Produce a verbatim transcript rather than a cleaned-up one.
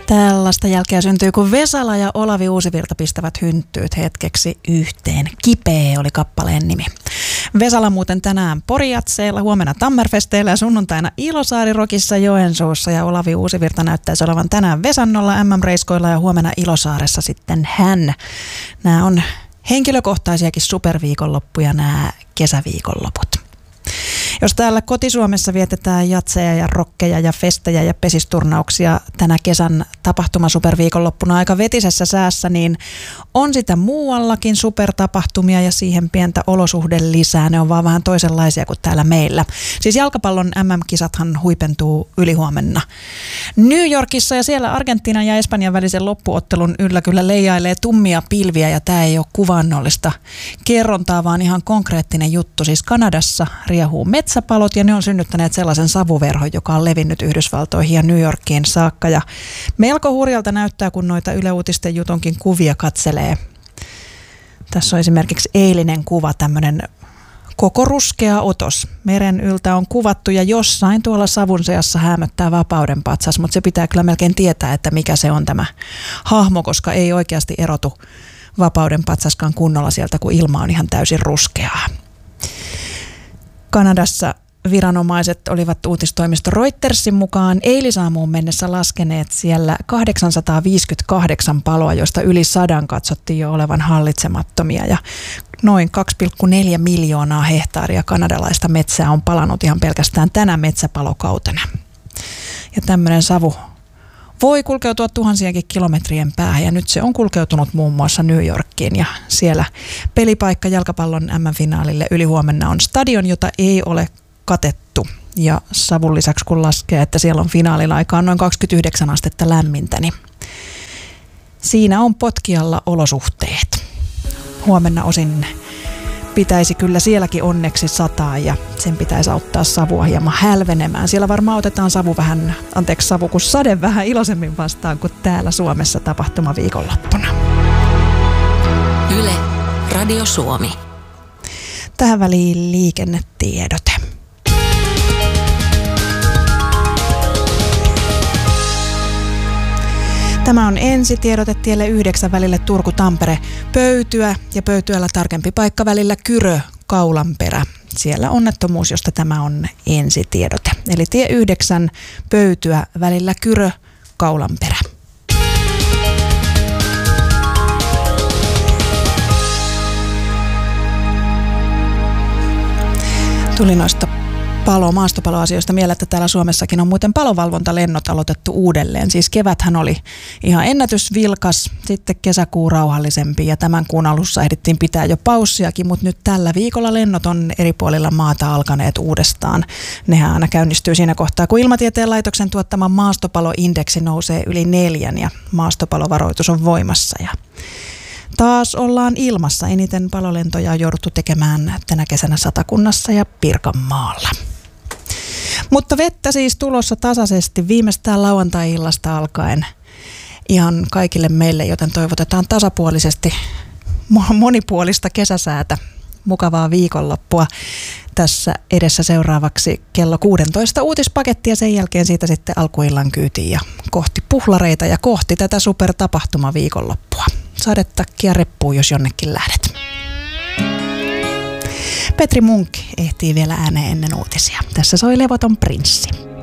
Tällaista jälkeä syntyy, kun Vesala ja Olavi Uusivirta pistävät hynttyyt hetkeksi yhteen. Kipeä oli kappaleen nimi. Vesala muuten tänään Porijatseilla, huomenna Tammerfesteillä ja sunnuntaina Ilosaari-rokissa Joensuussa. Ja Olavi Uusivirta näyttäisi olevan tänään Vesannolla M M-reiskoilla ja huomenna Ilosaaressa sitten hän. Nämä on henkilökohtaisiakin superviikonloppuja nämä kesäviikonloput. Jos täällä kotisuomessa vietetään jatseja ja rokkeja ja festejä ja pesisturnauksia tänä kesän tapahtuma-superviikonloppuna aika vetisessä säässä, niin on sitä muuallakin supertapahtumia ja siihen pientä olosuhdelisää. Ne on vaan vähän toisenlaisia kuin täällä meillä. Siis jalkapallon M M-kisathan huipentuu ylihuomenna New Yorkissa ja siellä Argentiinan ja Espanjan välisen loppuottelun yllä kyllä leijailee tummia pilviä ja tämä ei ole kuvannollista kerrontaa, vaan ihan konkreettinen juttu. Siis Kanadassa riehuu metsäpalot ja ne on synnyttäneet sellaisen savuverhon, joka on levinnyt Yhdysvaltoihin ja New Yorkiin saakka. Ja melko hurjalta näyttää, kun noita Yle Uutisten jutonkin kuvia katselee. Tässä on esimerkiksi eilinen kuva, tämmöinen koko ruskea otos. Meren yltä on kuvattu ja jossain tuolla savun seassa häämöttää vapauden patsas, mutta se pitää kyllä melkein tietää, että mikä se on tämä hahmo, koska ei oikeasti erotu vapauden patsaskaan kunnolla sieltä, kun ilma on ihan täysin ruskeaa. Kanadassa viranomaiset olivat uutistoimisto Reutersin mukaan eilisaamuun mennessä laskeneet siellä kahdeksansataaviisikymmentäkahdeksan paloa, joista yli sadan katsottiin jo olevan hallitsemattomia. Ja noin kaksi pilkku neljä miljoonaa hehtaaria kanadalaista metsää on palanut ihan pelkästään tänä metsäpalokautena. Ja tämmöinen savu voi kulkeutua tuhansienkin kilometrien päähän ja nyt se on kulkeutunut muun muassa New Yorkiin ja siellä pelipaikka jalkapallon M M-finaalille ylihuomenna on stadion, jota ei ole katettu ja savun lisäksi kun laskee, että siellä on finaalin aikaan noin kaksikymmentäyhdeksän astetta lämmintä, niin siinä on Potkijalla olosuhteet. Huomenna osin pitäisi kyllä sielläkin onneksi sataa ja sen pitäisi auttaa savua hieman hälvenemään. Siellä varmaan otetaan savu vähän, anteeksi savu, kun sade vähän iloisemmin vastaan kuin täällä Suomessa tapahtuma viikonloppuna. Yle, Radio Suomi. Tähän väliin liikennetiedote. Tämä on ensitiedote tielle yhdeksän välille Turku-Tampere Pöytyä ja Pöytyällä tarkempi paikka välillä Kyrö-Kaulanperä. Siellä onnettomuus, josta tämä on ensitiedote. Eli tie yhdeksän Pöytyä välillä Kyrö-Kaulanperä. Tuli noista palo, maastopaloasioista mieleen, että täällä Suomessakin on muuten palovalvontalennot aloitettu uudelleen. Siis keväthän oli ihan ennätysvilkas, sitten kesäkuu rauhallisempi ja tämän kuun alussa ehdittiin pitää jo paussiakin, mutta nyt tällä viikolla lennot on eri puolilla maata alkaneet uudestaan. Nehän aina käynnistyy siinä kohtaa, kun Ilmatieteen laitoksen tuottama maastopaloindeksi nousee yli neljän ja maastopalovaroitus on voimassa ja taas ollaan ilmassa. Eniten palolentoja on jouduttu tekemään tänä kesänä Satakunnassa ja Pirkanmaalla. Mutta vettä siis tulossa tasaisesti viimeistään lauantai-illasta alkaen ihan kaikille meille, joten toivotetaan tasapuolisesti monipuolista kesäsäätä, mukavaa viikonloppua. Tässä edessä seuraavaksi kello kuusitoista uutispaketti ja sen jälkeen siitä sitten alkuillan kyytiin ja kohti puhlareita ja kohti tätä supertapahtumaviikonloppua. Sadetakkia reppuun, jos jonnekin lähdet. Petri Munk ehtii vielä ääneen ennen uutisia. Tässä soi Levoton prinssi.